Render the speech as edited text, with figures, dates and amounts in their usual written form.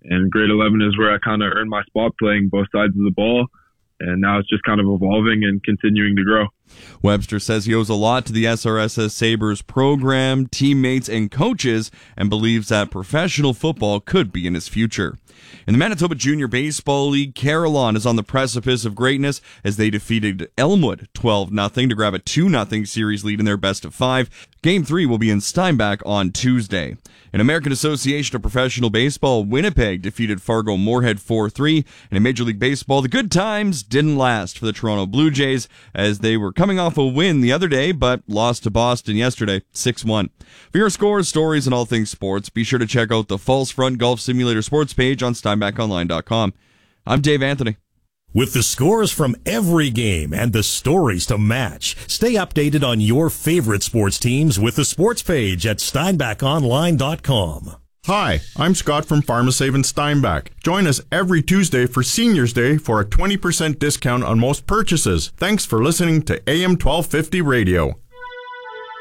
And grade 11 is where I kind of earned my spot playing both sides of the ball. And now it's just kind of evolving and continuing to grow. Webster says he owes a lot to the SRSS Sabres program, teammates, and coaches, and believes that professional football could be in his future. In the Manitoba Junior Baseball League, Carillon is on the precipice of greatness as they defeated Elmwood 12-0 to grab a 2-0 series lead in their best-of-5. Game 3 will be in Steinbach on Tuesday. In American Association of Professional Baseball, Winnipeg defeated Fargo-Moorhead 4-3. And in Major League Baseball, the good times didn't last for the Toronto Blue Jays as they were coming off a win the other day, but lost to Boston yesterday, 6-1. For your scores, stories, and all things sports, be sure to check out the False Front Golf Simulator sports page on SteinbachOnline.com. I'm Dave Anthony. With the scores from every game and the stories to match, stay updated on your favorite sports teams with the sports page at SteinbachOnline.com. Hi, I'm Scott from PharmaSave in Steinbach. Join us every Tuesday for Seniors Day for a 20% discount on most purchases. Thanks for listening to AM 1250 Radio.